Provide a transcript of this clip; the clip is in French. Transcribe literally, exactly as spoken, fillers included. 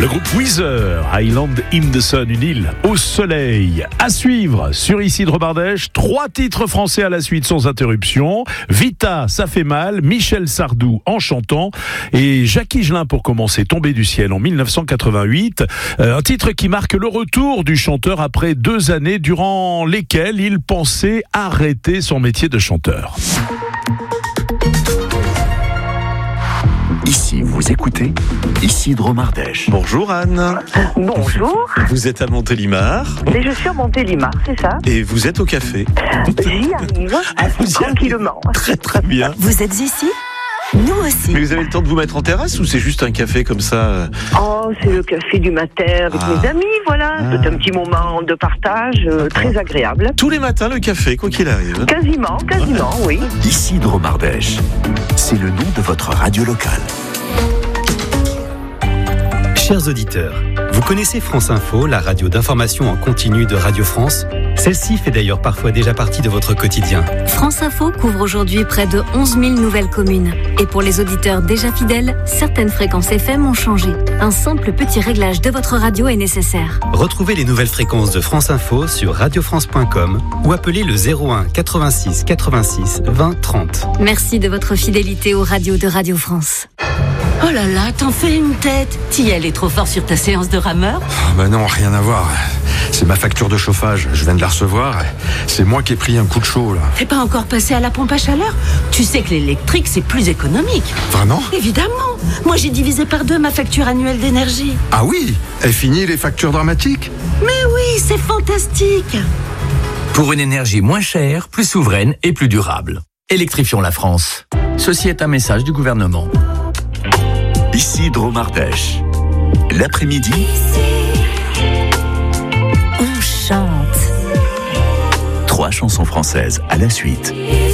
Le groupe Weezer, Island in the Sun, une île au soleil. À suivre sur Isidre Bardèche, trois titres français à la suite sans interruption. Vita, ça fait mal, Michel Sardou en chantant et Jacques Higelin pour commencer, Tombé du ciel en dix-neuf cent quatre-vingt-huit. Euh, un titre qui marque le retour du chanteur après deux années durant lesquelles il pensait arrêter son métier de chanteur. Ici, vous écoutez Isidre Bardèche. Bonjour Anne. Bonjour. Vous êtes à Montélimar. Et je suis à Montélimar, c'est ça. Et vous êtes au café. J'y arrive, Ah, vous y tranquillement. arrivez. Très très bien. Vous êtes ici ? Nous aussi. Mais vous avez le temps de vous mettre en terrasse ou c'est juste un café comme ça? Oh, c'est le café du matin avec Ah. mes amis, voilà. Ah. C'est un petit moment de partage euh, très agréable. Tous les matins le café, quoi qu'il arrive. Quasiment, quasiment, oui. Isidre Bardèche, c'est le nom de votre radio locale. Chers auditeurs, vous connaissez France Info, la radio d'information en continu de Radio France? Celle-ci fait d'ailleurs parfois déjà partie de votre quotidien. France Info couvre aujourd'hui près de onze mille nouvelles communes. Et pour les auditeurs déjà fidèles, certaines fréquences F M ont changé. Un simple petit réglage de votre radio est nécessaire. Retrouvez les nouvelles fréquences de France Info sur radio france point com ou appelez le zéro un quatre-vingt-six quatre-vingt-six vingt trente. Merci de votre fidélité aux radios de Radio France. Oh là là, t'en fais une tête. T'y allais trop fort sur ta séance de rameur? Ah bah non, rien à voir. C'est ma facture de chauffage, je viens de la recevoir. C'est moi qui ai pris un coup de chaud là. T'es pas encore passé à la pompe à chaleur? Tu sais que l'électrique c'est plus économique. Vraiment? Évidemment. Moi j'ai divisé par deux ma facture annuelle d'énergie. Ah oui? Est fini les factures dramatiques? Mais oui, c'est fantastique. Pour une énergie moins chère, plus souveraine et plus durable. Électrifions la France. Ceci est un message du gouvernement. Isidre Bardèche, l'après-midi, On chante. trois chansons françaises à la suite.